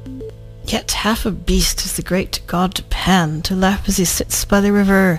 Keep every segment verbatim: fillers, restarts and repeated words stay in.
Yet half a beast is the great god Pan, to laugh as he sits by the river,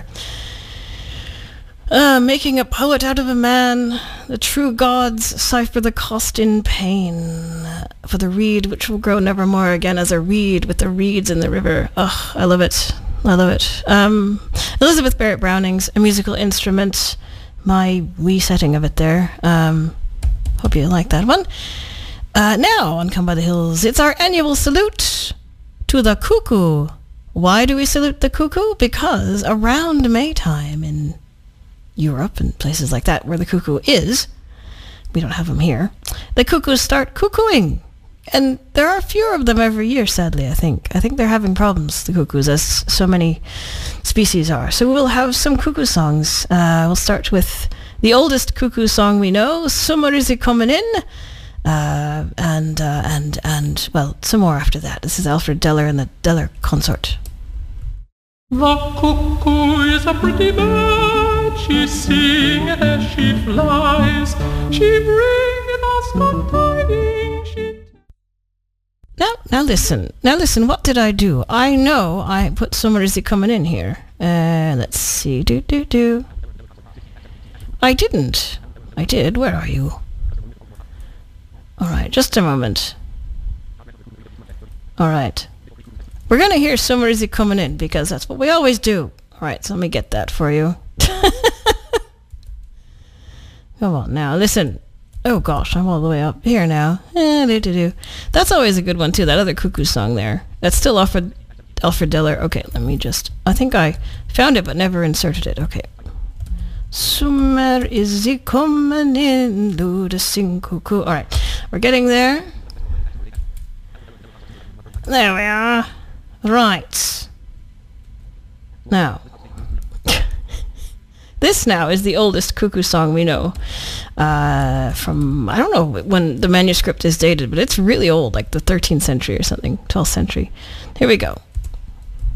uh, making a poet out of a man. The true gods cipher the cost in pain, for the reed which will grow nevermore again as a reed with the reeds in the river. Ugh, I love it. I love it. Um, Elizabeth Barrett Browning's A Musical Instrument, my wee setting of it there. Um, hope you like that one. Uh, now, on Come by the Hills, it's our annual salute to the cuckoo. Why do we salute the cuckoo? Because around Maytime in Europe and places like that where the cuckoo is, we don't have them here, the cuckoos start cuckooing. And there are fewer of them every year, sadly, I think. I think they're having problems, the cuckoos, as so many species are. So we'll have some cuckoo songs. Uh, we'll start with the oldest cuckoo song we know, Summer Is It Comin' In? Uh, and, uh, and, and, well, some more after that. This is Alfred Deller and the Deller Consort. The cuckoo is a pretty bird, she sings as she flies, she bringeth us good tidings, she... Now, now listen, now listen, what did I do? I know I put Summer Is It Comin' In here. Uh, let's see, do, do, do. I didn't. I did, where are you? Alright, just a moment. Alright. We're gonna hear Summer Is It Comin' In, because that's what we always do. Alright, so let me get that for you. Come on now, listen. Oh gosh, I'm all the way up here now. Eh, do, do, do. That's always a good one too, that other cuckoo song there. That's still Alfred, Alfred Deller. Okay, let me just... I think I found it but never inserted it. Okay. Summer is it comin' in, Luda sing cuckoo. Alright, we're getting there. There we are. Right. Now. This now is the oldest cuckoo song we know. Uh, from, I don't know when the manuscript is dated, but it's really old, like the thirteenth century or something, twelfth century. Here we go.